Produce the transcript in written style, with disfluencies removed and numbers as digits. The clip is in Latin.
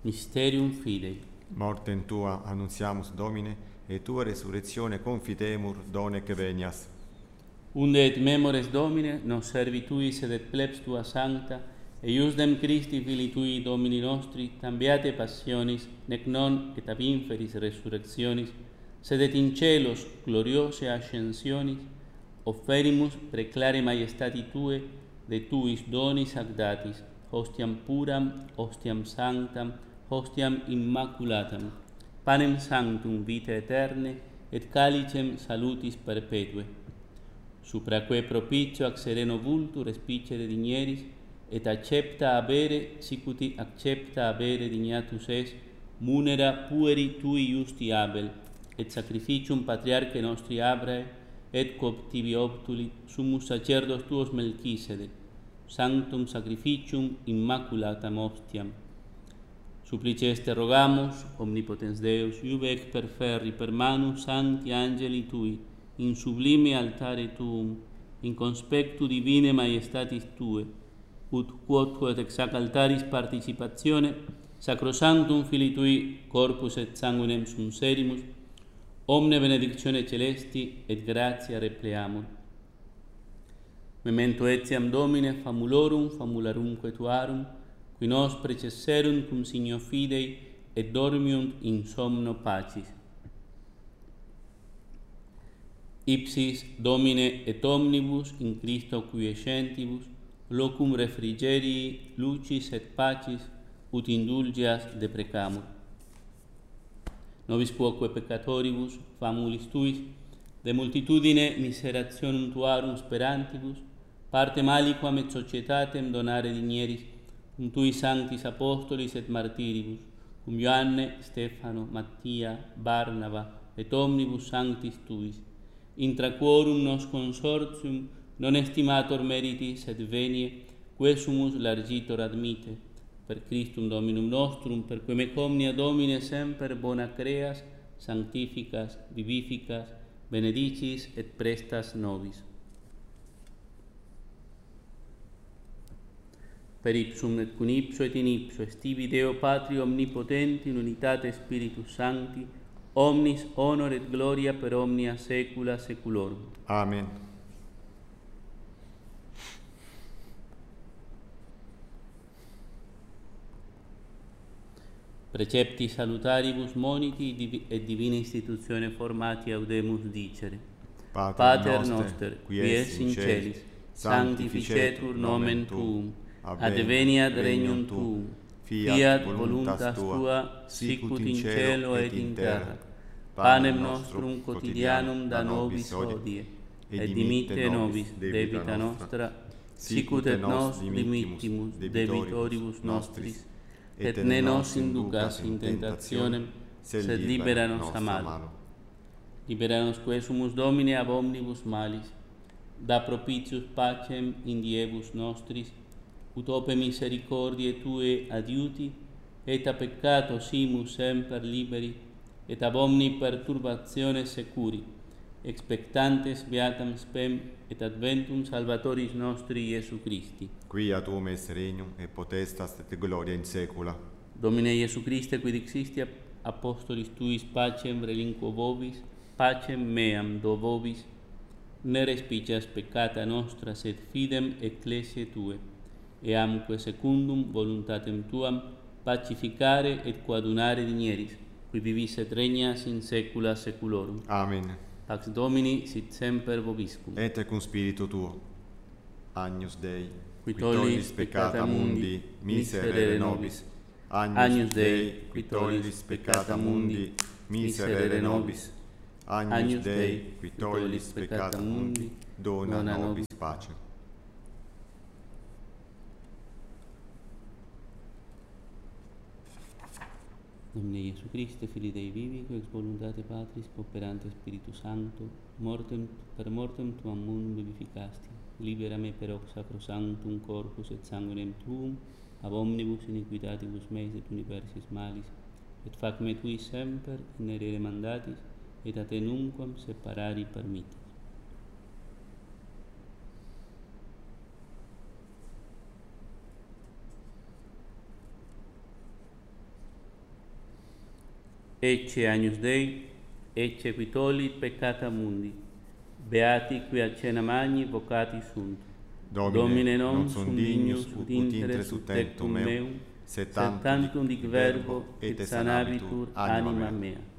Mysterium Fidei. Mortem tua annunziamus, Domine, et tua resurrectione confitemur, donec venias. Unde et memores Domine, nos servituis et plebs tua sancta, eiusdem Christi Filii tui Domini nostri, tam beate passionis, nec non et ab inferis resurrectionis, sed et in celos gloriose ascensionis, offerimus preclare maiestati Tue, de Tuis donis ac datis, hostiam puram, hostiam sanctam, hostiam immaculatam, panem sanctum vitae aeterne, et calicem salutis perpetue. Supraque propicio ac sereno vultur respicere digneris, et accepta avere, sicuti accepta avere dignatus es, munera pueri Tui justi Abel, et sacrificium patriarche nostri Abrae, et cooptibi optuli, summus sacerdos Tuos Melchisedec, sanctum sacrificium immaculatam ostiam. Suppliceste rogamus, omnipotens Deus, iube exper ferri per manus sancti angeli Tui, in sublime altare Tuum, in conspectu divine maiestatis Tue, ut quod ex hac altaris participatione, sacrosanctum Filii Tui, corpus et sanguinem sum serimus, omne benedictione celesti et gratia repleamur. Memento etiam Domine famulorum, famularumque Tuarum, qui nos precesserunt cum signo fidei, et dormiunt in somno pacis. Ipsis Domine et omnibus in Christo quiescentibus, locum refrigerii, lucis et pacis, ut indulgias deprecamur. Nobis quoque peccatoribus, famulis Tuis, de multitudine miserationum Tuarum sperantibus, partem aliquam et societatem donare digneris, cum Tui sanctis apostolis et martiribus, cum Ioanne, Stefano, Mattia, Barnaba, et omnibus sanctis Tuis, intra quorum nos consortium non estimator meriti, sed venie, quae sumus largitor admite, per Christum Dominum nostrum, per quem ec omnia Domine semper bona creas, sanctificas, vivificas, benedicis et prestas nobis. Per ipsum et cum ipso et in ipso est tibi Deo Patri omnipotenti in unitate Spiritus Sancti, omnis honor et gloria per omnia saecula saeculorum. Amen. Precepti salutaribus moniti et divina institutione formati audemus dicere. Pater noster, qui es in celis, sanctificetur nomen Tuum, adveniat regnum Tuum, fiat voluntas Tua, sicut in cielo et in terra. Panem nostrum quotidianum da nobis hodie, et dimitte nobis debita nostra, sicut et nos dimittimus debitoribus nostris, et ne nos inducas in tentationem, sed libera nos a malo. Libera nos quesumus Domine ab omnibus malis, da propitius pacem in diebus nostris, ut ope misericordiae Tue adiuti, et a peccato simus semper liberi, et ab omni perturbatione securi, expectantes beatam spem et adventum Salvatoris nostri Iesu Christi. Quia Tuum est regnum et potestas et gloria in saecula. Domine Iesu Christe, qui dixisti apostolis Tuis pacem relinquo vobis, pacem meam do vobis, ne respicias peccata nostra, sed fidem ecclesiae Tue, eamque secundum voluntatem Tuam pacificare et coadunare digneris, qui vivis et regnas in saecula saeculorum. Amen. Pax Domini sit semper vobiscum. Et cum spiritu Tuo. Agnus Dei, qui tollis peccata mundi, miserere nobis. Agnus Dei, qui tollis peccata mundi, miserere nobis. Agnus Dei, qui tollis peccata mundi, dona nobis pacem. Domine Iesu Christe, Filii Dei vivi, ex voluntate Patris, operante Spiritus Sancto, per mortem Tuam mundum vivificasti, libera me per hoc sacrosanctum corpus et sanguinem Tuum, ab omnibus iniquitatibus meis et universis malis, et fac me Tui semper innerere mandatis, et a Te nunquam separari permittis. Ecce Agnus Dei, ecce qui tollit peccata mundi. Beati qui a cena magni vocati sunt. Domine non sum dignus ut intere sub tectum meum, sed tantum dic verbo et sanabitur anima mea.